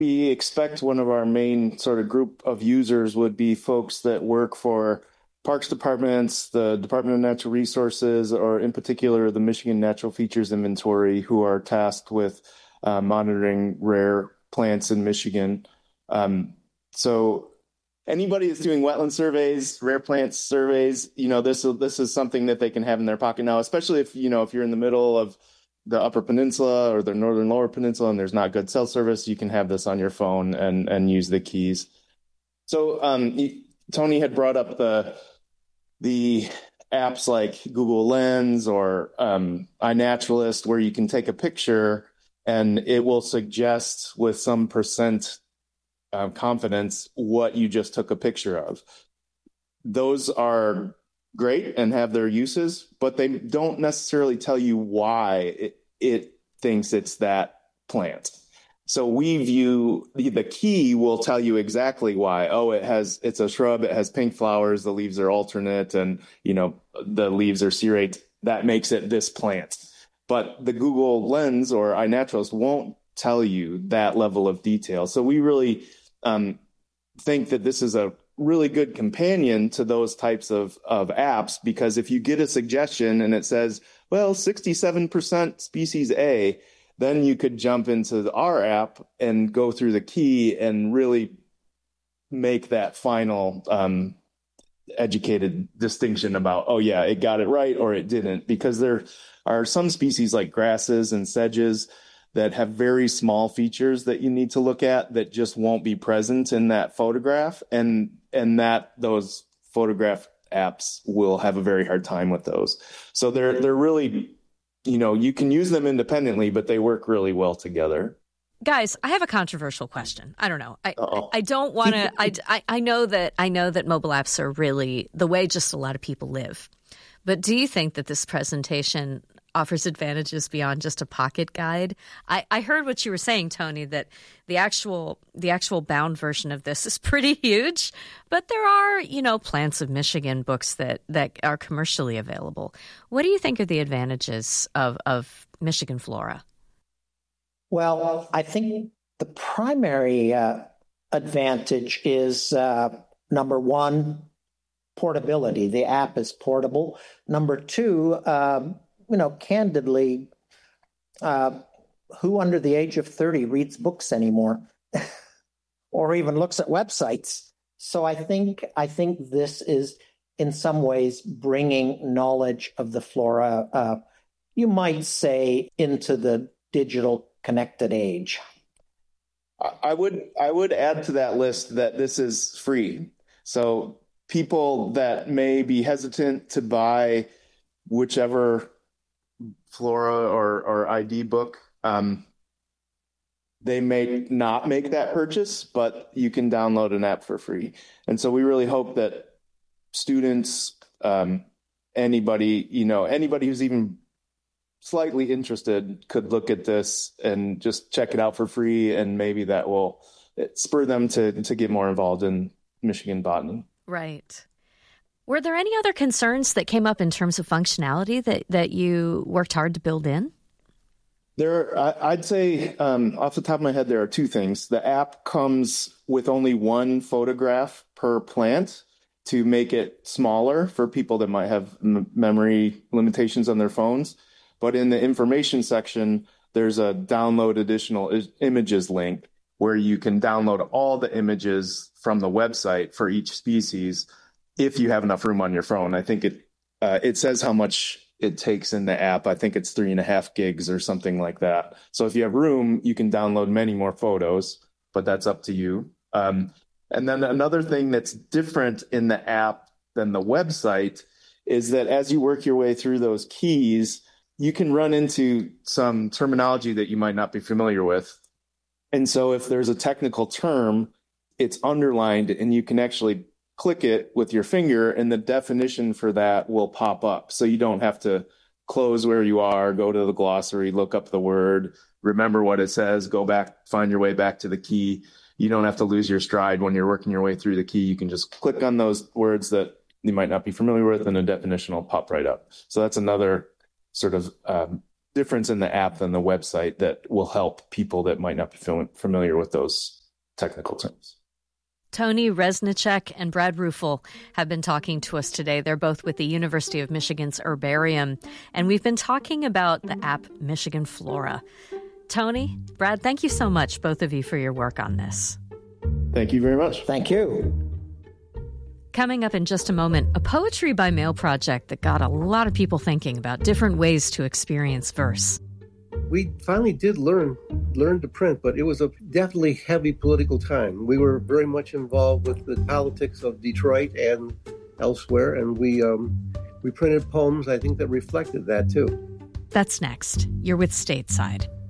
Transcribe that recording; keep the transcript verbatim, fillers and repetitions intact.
We expect one of our main sort of group of users would be folks that work for parks departments, the Department of Natural Resources, or in particular, the Michigan Natural Features Inventory, who are tasked with uh, monitoring rare plants in Michigan. Um, so anybody that's doing wetland surveys, rare plants surveys, you know, this, this is something that they can have in their pocket now, especially if, you know, if you're in the middle of the Upper Peninsula or the Northern Lower Peninsula and there's not good cell service, you can have this on your phone and, and use the keys. So um, Tony had brought up the, the apps like Google Lens or um, iNaturalist, where you can take a picture and it will suggest with some percent uh, confidence what you just took a picture of. Those are great and have their uses, but they don't necessarily tell you why it, it thinks it's that plant. So we view the, the key will tell you exactly why. Oh, it has, it's a shrub. It has pink flowers. The leaves are alternate and, you know, the leaves are serrate. That makes it this plant. But the Google Lens or iNaturalist won't tell you that level of detail. So we really um, think that this is a really good companion to those types of, of apps, because if you get a suggestion and it says, well, sixty-seven percent species A, then you could jump into our app and go through the key and really make that final um, educated distinction about, oh yeah, it got it right or it didn't, because there are some species like grasses and sedges that have very small features that you need to look at that just won't be present in that photograph, and and that those photograph apps will have a very hard time with those. So they're they're really, you know, you can use them independently, but they work really well together. Guys, I have a controversial question. I don't know. I I, I don't want to. I, I I know that I know that mobile apps are really the way just a lot of people live. But do you think that this presentation offers advantages beyond just a pocket guide? I, I heard what you were saying, Tony, that the actual the actual bound version of this is pretty huge, but there are, you know, Plants of Michigan books that, that are commercially available. What do you think are the advantages of, of Michigan Flora? Well, I think the primary uh, advantage is, uh, number one, portability. The app is portable. Number two, um, you know, candidly, uh, who under the age of thirty reads books anymore or even looks at websites? So I think I think this is in some ways bringing knowledge of the flora, uh, you might say, into the digital connected age. I would I would add to that list that this is free. So people that may be hesitant to buy whichever Flora or, or I D book, um, they may not make that purchase, but you can download an app for free. And so we really hope that students, um, anybody, you know, anybody who's even slightly interested could look at this and just check it out for free. And maybe that will spur them to, to get more involved in Michigan botany. Right. Were there any other concerns that came up in terms of functionality that, that you worked hard to build in? There, I'd say um, off the top of my head, there are two things. The app comes with only one photograph per plant to make it smaller for people that might have m- memory limitations on their phones. But in the information section, there's a download additional I- images link where you can download all the images from the website for each species if you have enough room on your phone. I think it uh, it says how much it takes in the app. I think it's three and a half gigs or something like that. So if you have room, you can download many more photos, but that's up to you. Um, and then another thing that's different in the app than the website is that as you work your way through those keys, you can run into some terminology that you might not be familiar with. And so if there's a technical term, it's underlined and you can actually click it with your finger and the definition for that will pop up. So you don't have to close where you are, go to the glossary, look up the word, remember what it says, go back, find your way back to the key. You don't have to lose your stride when you're working your way through the key. You can just click on those words that you might not be familiar with and a definition will pop right up. So that's another sort of um, difference in the app than the website that will help people that might not be familiar with those technical terms. Tony Reznicek and Brad Ruffel have been talking to us today. They're both with the University of Michigan's Herbarium, and we've been talking about the app Michigan Flora. Tony, Brad, thank you so much, both of you, for your work on this. Thank you very much. Thank you. Coming up in just a moment, a Poetry by Mail project that got a lot of people thinking about different ways to experience verse. We finally did learn learn to print, but it was a definitely heavy political time. We were very much involved with the politics of Detroit and elsewhere, and we um, we printed poems, I think, that reflected that too. That's next. You're with Stateside.